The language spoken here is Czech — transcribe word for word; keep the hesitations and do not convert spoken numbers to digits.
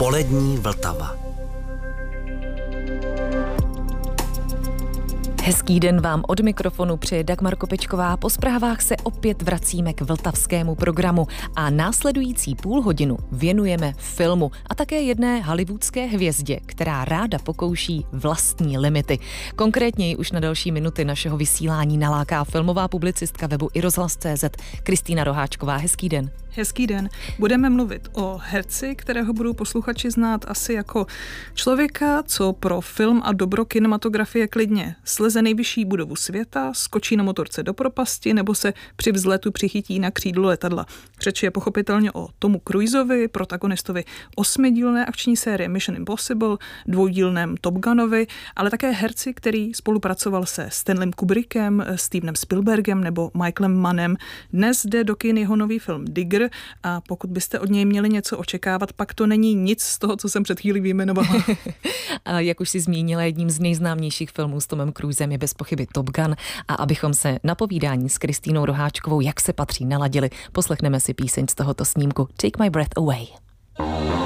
Polední Vltava. Hezký den vám od mikrofonu přeje Dagmar Kopečková. Po zprávách se opět vracíme k vltavskému programu a následující půl hodinu věnujeme filmu a také jedné hollywoodské hvězdě, která ráda pokouší vlastní limity. Konkrétně už na další minuty našeho vysílání naláká filmová publicistka webu i rozhlas tečka cé zet Kristýna Roháčková. Hezký den. Hezký den. Budeme mluvit o herci, kterého budou posluchači znát asi jako člověka, co pro film a dobro kinematografie klidně sleze nejvyšší budovu světa, skočí na motorce do propasti nebo se při vzletu přichytí na křídlo letadla. Řeč je pochopitelně o Tomu Cruisovi, protagonistovi osmidílné akční série Mission Impossible, dvoudílném Top Gunovi, ale také herci, který spolupracoval se Stanleym Kubrickem, Stevenem Spielbergem nebo Michaelem Mannem. Dnes jde do kin jeho nový film Digger a pokud byste od něj měli něco očekávat, pak to není nic z toho, co jsem před chvílí vyjmenovala. A jak už si zmínila, jedním z nejznámějších filmů s Tomem Cruisem je bez pochyby Top Gun a abychom se na povídání s Kristýnou Roháčkovou, jak se patří, naladili, poslechneme si píseň z tohoto snímku Take My Breath Away.